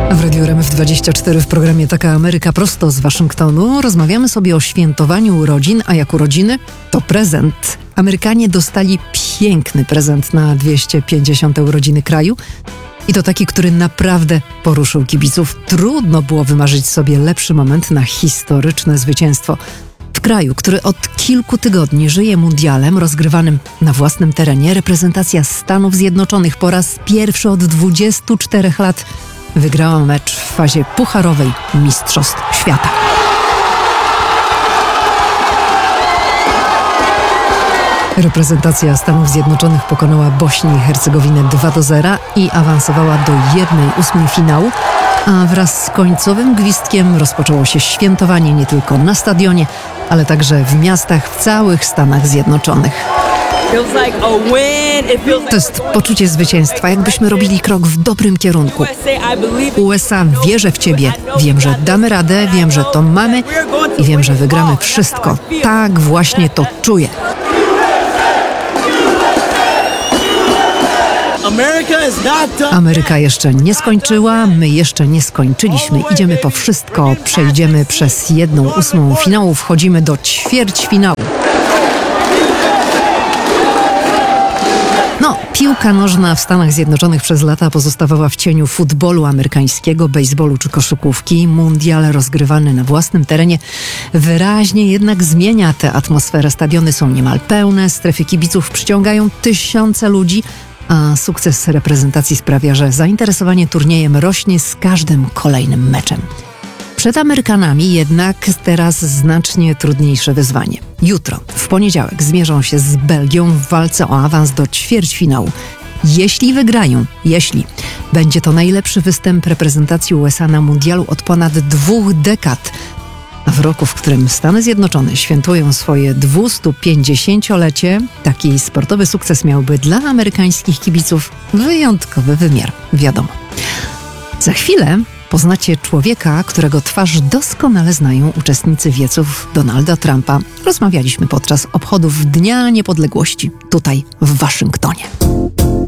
W Radiu RMF24 w programie Taka Ameryka prosto z Waszyngtonu rozmawiamy sobie o świętowaniu urodzin, a jak urodziny to prezent. Amerykanie dostali piękny prezent na 250. urodziny kraju i to taki, który naprawdę poruszył kibiców. Trudno było wymarzyć sobie lepszy moment na historyczne zwycięstwo. W kraju, który od kilku tygodni żyje mundialem rozgrywanym na własnym terenie, reprezentacja Stanów Zjednoczonych po raz pierwszy od 24 lat wygrała mecz w fazie pucharowej Mistrzostw Świata. Reprezentacja Stanów Zjednoczonych pokonała Bośnię i Hercegowinę 2-0 i awansowała do 1/8 finału, a wraz z końcowym gwizdkiem rozpoczęło się świętowanie nie tylko na stadionie, ale także w miastach w całych Stanach Zjednoczonych. To jest poczucie zwycięstwa, jakbyśmy robili krok w dobrym kierunku. USA, wierzę w Ciebie. Wiem, że damy radę, wiem, że to mamy i wiem, że wygramy wszystko. Tak właśnie to czuję. Ameryka jeszcze nie skończyła, my jeszcze nie skończyliśmy. Idziemy po wszystko, przejdziemy przez 1/8 finału, wchodzimy do ćwierćfinału. Piłka nożna w Stanach Zjednoczonych przez lata pozostawała w cieniu futbolu amerykańskiego, bejsbolu czy koszykówki. Mundial rozgrywany na własnym terenie wyraźnie jednak zmienia tę atmosferę. Stadiony są niemal pełne, strefy kibiców przyciągają tysiące ludzi, a sukces reprezentacji sprawia, że zainteresowanie turniejem rośnie z każdym kolejnym meczem. Przed Amerykanami jednak teraz znacznie trudniejsze wyzwanie. Jutro, w poniedziałek, zmierzą się z Belgią w walce o awans do ćwierćfinału. Jeśli wygrają, będzie to najlepszy występ reprezentacji USA na mundialu od ponad 2 dekad. A w roku, w którym Stany Zjednoczone świętują swoje 250-lecie, taki sportowy sukces miałby dla amerykańskich kibiców wyjątkowy wymiar, wiadomo. Za chwilę poznacie człowieka, którego twarz doskonale znają uczestnicy wieców Donalda Trumpa. Rozmawialiśmy podczas obchodów Dnia Niepodległości tutaj w Waszyngtonie.